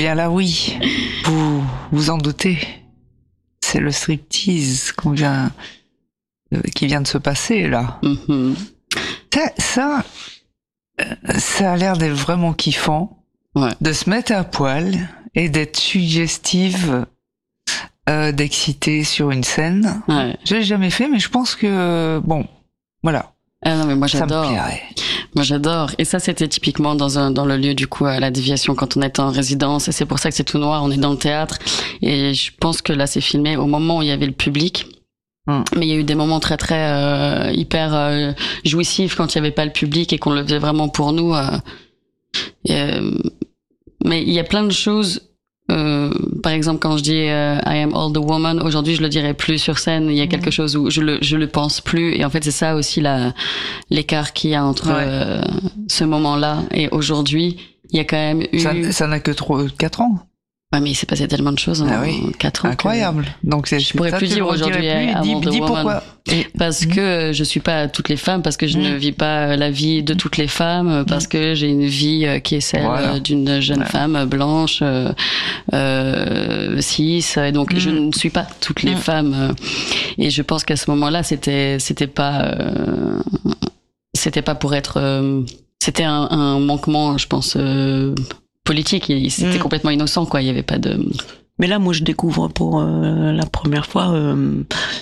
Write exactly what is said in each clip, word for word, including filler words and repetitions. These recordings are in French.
bien là, oui. Vous vous en doutez. C'est le striptease qu'on vient, euh, qui vient de se passer, là. Mm-hmm. Ça, ça, ça a l'air d'être vraiment kiffant. Ouais. De se mettre à poil et d'être suggestive, euh, d'exciter sur une scène. Ouais. Je l'ai jamais fait, mais je pense que, bon, voilà. Ah non, mais moi j'adore. Ça me plairait. Moi j'adore. Et ça, c'était typiquement dans un, dans le lieu, du coup, à la déviation, quand on était en résidence. Et c'est pour ça que c'est tout noir, on est dans le théâtre. Et je pense que là, c'est filmé au moment où il y avait le public. Hum. Mais il y a eu des moments très, très, euh, hyper, euh, jouissifs quand il y avait pas le public et qu'on le faisait vraiment pour nous. Euh, et, euh, mais il y a plein de choses. Euh, par exemple, quand je dis euh, I am all the woman, aujourd'hui je le dirais plus sur scène. Il y a quelque chose où je le je le pense plus, et en fait c'est ça aussi la l'écart qu'il y a entre ouais. euh, ce moment-là et aujourd'hui. Il y a quand même eu. Ça, ça n'a que trois, quatre ans. Ouais, mais il s'est passé tellement de choses en ah oui. quatre ans. Incroyable. Que Donc c'est, je pourrais ça, plus dire aujourd'hui à dis, dis pourquoi. Parce mmh. que je suis pas toutes les femmes, parce que je mmh. ne vis pas la vie de toutes les femmes, parce mmh. que j'ai une vie qui est celle voilà. d'une jeune ouais. femme blanche, euh, euh, cis, et donc mmh. je ne suis pas toutes les mmh. femmes. Et je pense qu'à ce moment-là, c'était c'était pas euh, c'était pas pour être euh, c'était un, un manquement, je pense. Euh, politique, c'était mmh. complètement innocent, quoi. Il y avait pas de. Mais là, moi, je découvre pour euh, la première fois. Euh,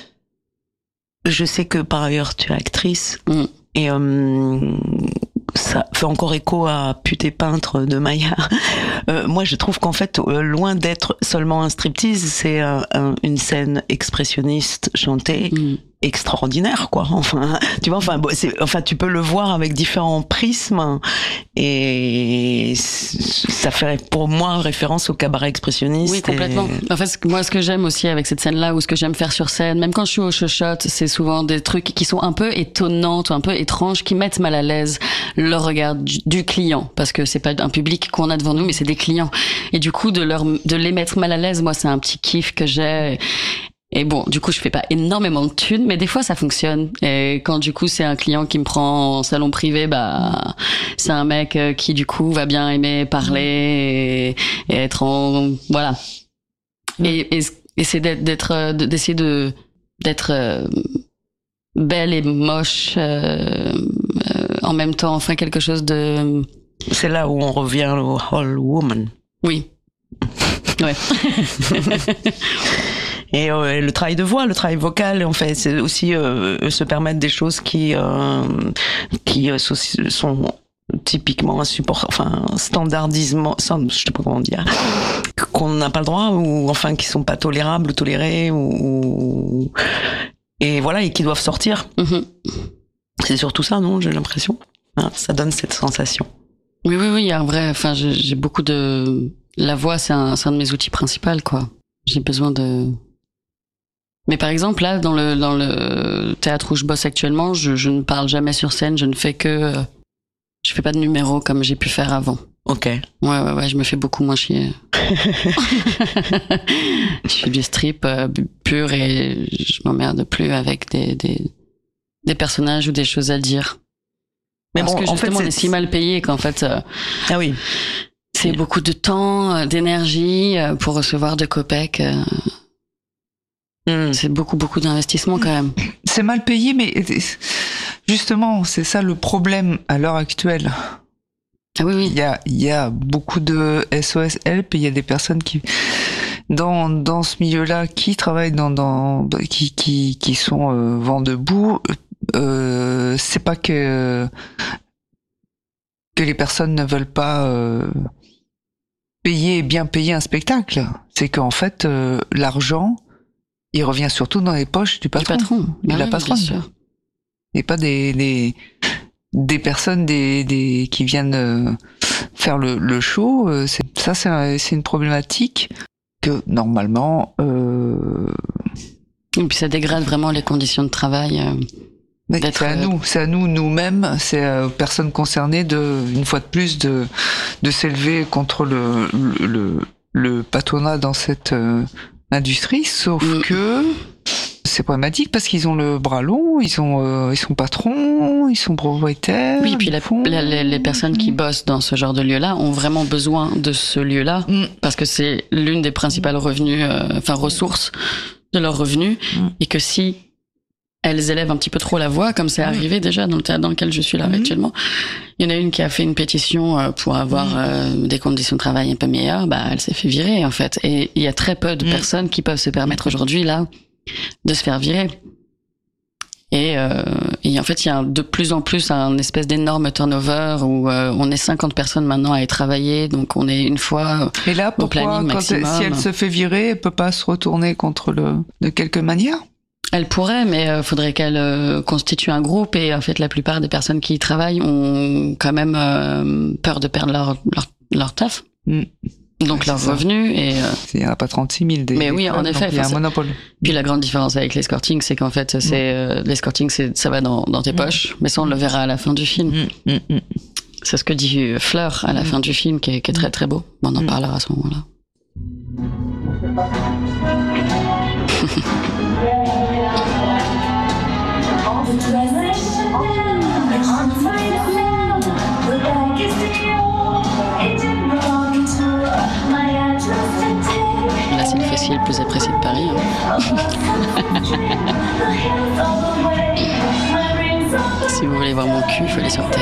je sais que par ailleurs, tu es actrice mmh. et euh, ça fait encore écho à Pute et peintre de Maya. Euh, moi, je trouve qu'en fait, euh, loin d'être seulement un striptease, c'est euh, un, une scène expressionniste chantée. Mmh. extraordinaire, quoi. Enfin, tu vois, enfin, c'est, enfin, tu peux le voir avec différents prismes, et ça fait pour moi référence au cabaret expressionniste. Oui, complètement. Et... En fait, moi, ce que j'aime aussi avec cette scène-là, ou ce que j'aime faire sur scène, même quand je suis au Chochotte, c'est souvent des trucs qui sont un peu étonnants, un peu étranges, qui mettent mal à l'aise le regard du, du client, parce que c'est pas un public qu'on a devant nous, mais c'est des clients. Et du coup, de leur, de les mettre mal à l'aise, moi, c'est un petit kiff que j'ai. Et bon, du coup, je fais pas énormément de thunes, mais des fois, ça fonctionne. Et quand, du coup, c'est un client qui me prend en salon privé, bah, c'est un mec qui, du coup, va bien aimer parler et, et être en, voilà. Et, et, et c'est d'être, d'être, d'essayer de, d'être belle et moche, euh, en même temps, enfin, quelque chose de... C'est là où on revient au whole woman. Oui. Ouais. Et euh, le travail de voix, le travail vocal, en fait, c'est aussi euh, se permettre des choses qui euh, qui euh, sont typiquement insupportables, enfin standardisement, je sais pas comment dire, qu'on n'a pas le droit, ou enfin qui sont pas tolérables, tolérés, ou et voilà, et qui doivent sortir. Mm-hmm. C'est surtout ça, non? J'ai l'impression. Hein, ça donne cette sensation. Oui, oui, oui, il y a un vrai. Enfin, j'ai, j'ai beaucoup de. La voix, c'est un, c'est un de mes outils principaux, quoi. J'ai besoin de. Mais par exemple, là, dans le, dans le théâtre où je bosse actuellement, je, je ne parle jamais sur scène, je ne fais que, je fais pas de numéros comme j'ai pu faire avant. Ok. Ouais, ouais, ouais, je me fais beaucoup moins chier. Je fais du strip euh, pur, et je m'emmerde plus avec des, des, des personnages ou des choses à dire. Mais Parce bon, que justement, en fait, on est si mal payé qu'en fait, euh, ah oui. C'est oui. beaucoup de temps, d'énergie pour recevoir de copecs. Euh, Mmh. C'est beaucoup, beaucoup d'investissement quand même. C'est mal payé, mais justement, c'est ça le problème à l'heure actuelle. Ah oui, oui. Il y a, il y a beaucoup de S O S Help, et il y a des personnes qui, dans, dans ce milieu-là, qui travaillent dans, dans, qui, qui, qui sont euh, vent debout. Euh, c'est pas que, que les personnes ne veulent pas euh, payer, bien payer un spectacle. C'est qu'en fait, euh, l'argent, il revient surtout dans les poches du patron, du patron. et bah de la oui, patronne. Et pas des, des, des personnes des, des, qui viennent euh, faire le, le show. Euh, c'est, ça, c'est, un, c'est une problématique que, normalement... Euh... Et puis ça dégrade vraiment les conditions de travail. Euh, d'être... C'est à nous, c'est à nous, nous-mêmes, c'est aux personnes concernées, de, une fois de plus, de, de s'élever contre le, le, le, le patronat dans cette... Euh, industrie, sauf mmh. que c'est problématique parce qu'ils ont le bras long, ils sont, euh, ils sont patrons, ils sont propriétaires. Oui, puis la, font... la, les, les personnes qui bossent dans ce genre de lieu-là ont vraiment besoin de ce lieu-là mm. parce que c'est l'une des principales revenus, euh, enfin ressources de leurs revenus, mm. et que si elles élèvent un petit peu trop la voix, comme c'est arrivé déjà dans le théâtre dans lequel je suis là mmh. actuellement. Il y en a une qui a fait une pétition pour avoir mmh. euh, des conditions de travail un peu meilleures, bah elle s'est fait virer en fait. Et il y a très peu de mmh. personnes qui peuvent se permettre aujourd'hui là de se faire virer. Et, euh, et en fait, il y a de plus en plus un espèce d'énorme turnover où euh, on est cinquante personnes maintenant à y travailler, donc on est une fois et là, au planning quand maximum. Elle, si elle se fait virer, elle peut pas se retourner contre le de quelque manière? Elle pourrait, mais euh, faudrait qu'elle euh, constitue un groupe et en fait la plupart des personnes qui y travaillent ont quand même euh, peur de perdre leur leur, leur taf, mm. donc ouais, leur revenu et. Euh... Il n'y en a pas trente-six mille. Des, mais oui, des en effet. Il y a un monopole. Puis la grande différence avec l'escorting, c'est qu'en fait, c'est mm. euh, l'escorting, c'est ça va dans dans tes mm. poches, mais ça on le verra à la fin du film. Mm. Mm. Mm. C'est ce que dit Fleur à la mm. fin du film, qui est, qui est très très beau. On en mm. parlera à ce moment-là. Là, c'est le fessier le plus apprécié de Paris. Hein. Si vous voulez voir mon cul, il faut aller sur Terre.